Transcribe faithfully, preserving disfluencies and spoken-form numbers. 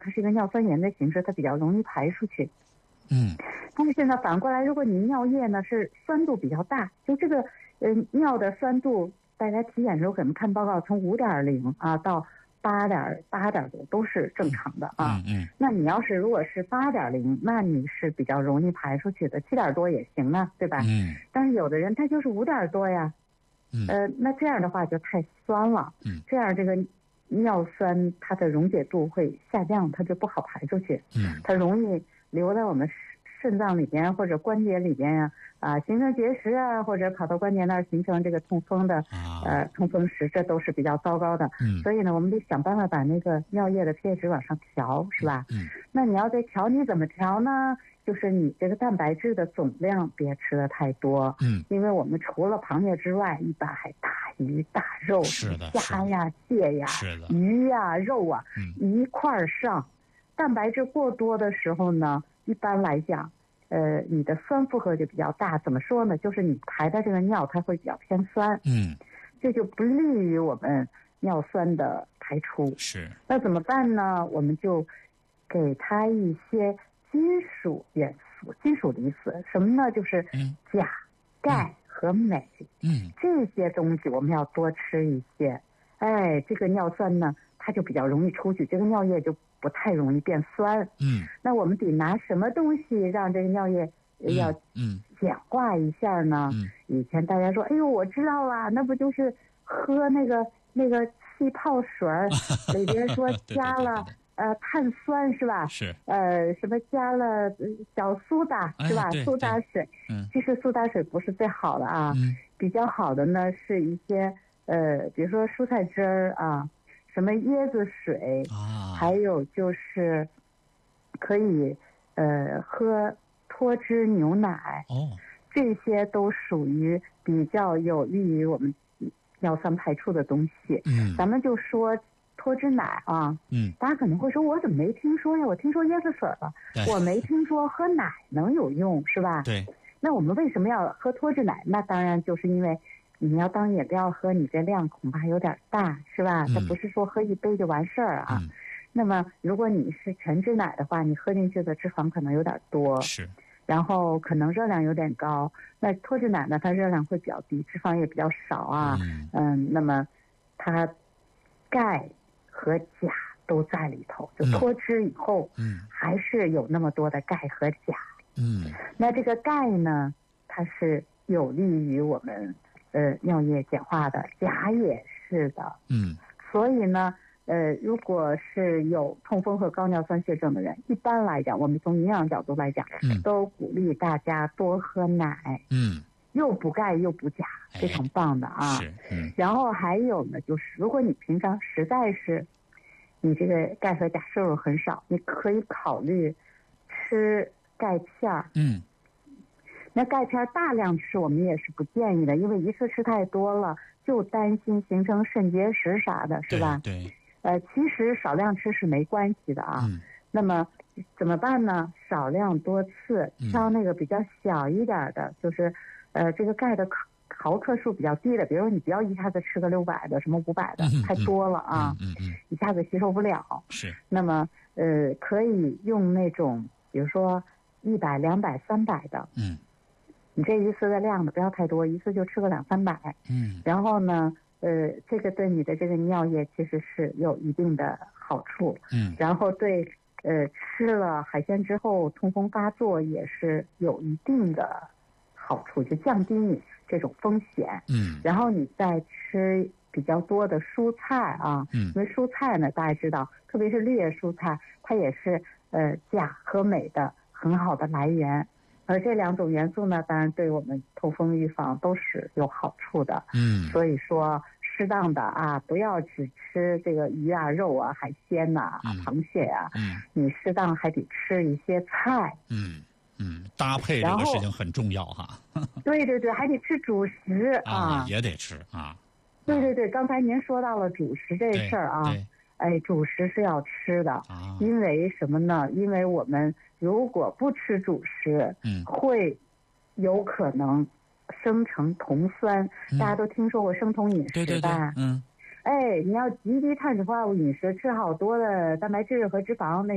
它是一个尿酸盐的形式，它比较容易排出去。 嗯， 但是呢，反过来，如果你尿液呢是酸度比较大，就这个呃尿的酸度，大家体检的时候可能看报告，从五点零啊到八点八点多都是正常的啊。 嗯嗯。 那你要是如果是八点零，那你是比较容易排出去的，七点多也行啊，对吧？ 嗯。 但是有的人他就是五点多呀， 嗯。 呃，那这样的话就太酸了。 嗯。 这样这个尿酸它的溶解度会下降，它就不好排出去。 嗯。 它容易留在我们肾脏里边或者关节里边呀、啊，啊，形成结石啊，或者跑到关节那儿形成这个痛风的、啊、呃痛风石，这都是比较糟糕的。 嗯。 所以呢，我们得想办法把那个尿液的 pH 值往上调，是吧？ 嗯。 那你要再调，你怎么调呢？就是你这个蛋白质的总量别吃的太多。 嗯。 因为我们除了螃蟹之外，一般还大鱼大肉， 是的， 虾呀、蟹呀、 是的， 鱼呀、肉啊， 嗯， 一块儿上。蛋白质过多的时候呢，一般来讲，呃，你的酸负荷就比较大。怎么说呢？就是你排的这个尿，它会比较偏酸。 嗯， 这就不利于我们尿酸的排出。 是。 那怎么办呢？我们就给它一些金属元素、金属离子，什么呢？就是钾、钙和镁。 嗯， 这些东西我们要多吃一些。哎，这个尿酸呢，它就比较容易出去，这个尿液就不太容易变酸。 嗯， 那我们得拿什么东西让这个尿液要嗯简化一下呢？ 嗯， 以前大家说，哎呦，我知道了，那不就是喝那个那个气泡水里边说加了对对对对呃碳酸是吧？ 是。 呃，什么加了小苏打是吧？ 哎、 苏打水。 嗯， 其实苏打水不是最好的啊。 嗯， 比较好的呢是一些呃，比如说蔬菜汁儿啊，什么椰子水啊， 还有就是可以呃喝脱脂牛奶。 哦， 这些都属于比较有利于我们尿酸排出的东西。 嗯， 咱们就说脱脂奶啊， 嗯， 大家可能会说，我怎么没听说呀？我听说椰子水了，我没听说喝奶能有用，是吧？ 对。 那我们为什么要喝脱脂奶？那当然就是因为你要当饮料喝，你这量恐怕有点大，是吧？它、嗯、不是说喝一杯就完事儿啊。 嗯、 那么如果你是全脂奶的话，你喝进去的脂肪可能有点多， 是， 然后可能热量有点高。那脱脂奶呢，它热量会比较低，脂肪也比较少啊。 嗯， 嗯那么它钙和钾都在里头，就脱脂以后， 嗯， 还是有那么多的钙和钾。 嗯， 那这个钙呢，它是有利于我们呃尿液简化的，钾也是的。 嗯， 所以呢，呃，如果是有痛风和高尿酸血症的人，一般来讲，我们从营养角度来讲， 嗯， 都鼓励大家多喝奶。 嗯， 又补钙又补钾，非常棒的啊。 是，嗯。 然后还有呢，就是如果你平常实在是你这个钙和钾摄入很少，你可以考虑吃钙片儿。 嗯。 那钙片大量吃我们也是不建议的，因为一次吃太多了，就担心形成肾结石啥的，是吧？ 对。对呃，其实少量吃是没关系的啊。 嗯。 那么怎么办呢？少量多次，挑那个比较小一点的，嗯、就是呃这个钙的毫克数比较低的，比如说你不要一下子吃个六百的，什么五百的， 嗯、 太多了啊， 嗯 嗯, 嗯， 一下子吸收不了。 是。 那么呃可以用那种，比如说一百、两百、三百的。 嗯。 你这一次的量呢不要太多，一次就吃个两三百。 嗯。 然后呢，呃，这个对你的这个尿液其实是有一定的好处。 嗯。 然后对，呃，吃了海鲜之后痛风发作也是有一定的好处，就降低你这种风险。 嗯。 然后你再吃比较多的蔬菜啊， 嗯， 因为蔬菜呢，大家知道，特别是绿叶蔬菜，它也是呃钾和镁的很好的来源。而这两种元素呢，当然对我们痛风预防都是有好处的。 嗯， 所以说适当的啊，不要只吃这个鱼啊、肉啊、海鲜呐、啊、 嗯、 螃蟹啊， 嗯， 你适当还得吃一些菜。 嗯嗯，搭配这个事情很重要哈。 对对对，还得吃主食啊， 啊也得吃啊。 对对对，刚才您说到了主食这事儿啊。 对。对哎，主食是要吃的， 啊、 因为什么呢？因为我们如果不吃主食， 嗯， 会有可能生成酮酸。 嗯、 大家都听说过生酮饮食吧？ 对对对，嗯。 哎，你要极低碳水化合物饮食，吃好多的蛋白质和脂肪那。